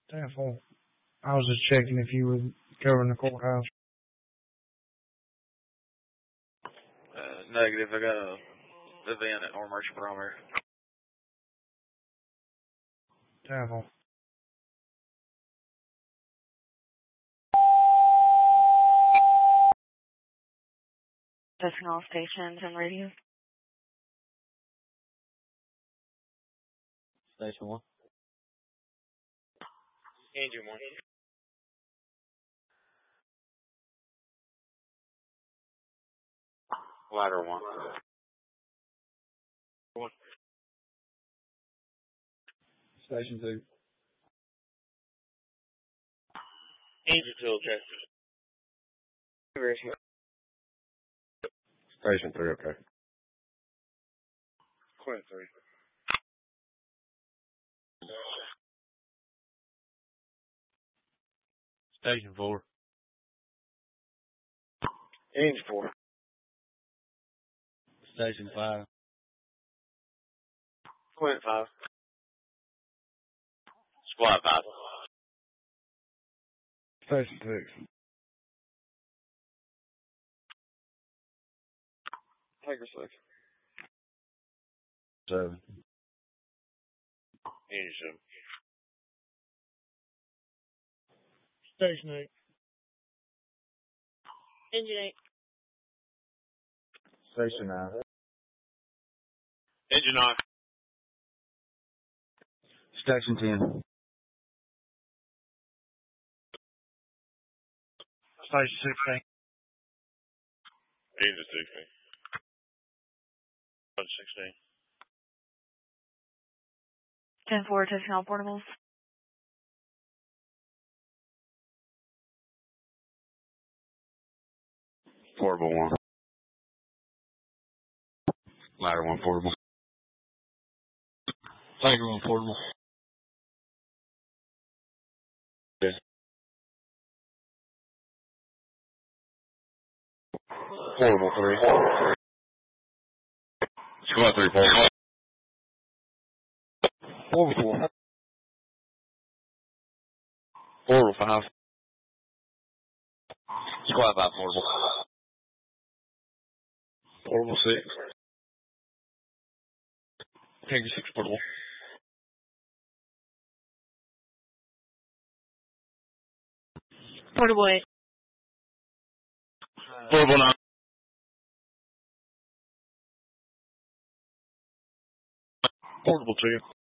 10-4. I was just checking if you were covering the courthouse. Negative. I got a event at North Merchant Primary. 10-4. Testing all stations and radio. Station 1. Engine 1. Ladder 1. 1. Station 2. Engine 2, okay. Station 3, okay. Quinn 3. Station 4. Engine 4. Station 5. Quinn 5. Squad 5. Station 6. Tiger 6. 7. Engine 7. Station 8. Engine 8. Station 9. Engine 9. Station 10. Station 16. Engine 16. 16. 10-4, testing all portables. Portable 1. Ladder 1 portable. Tiger 1 portable. Yeah. Portable 3. Squad 3 portable. Portable 4. Portable 5. Squad 5 portable. Portable 6. Tiger 6 portable. Portable 8. Portable 9. Portable 2.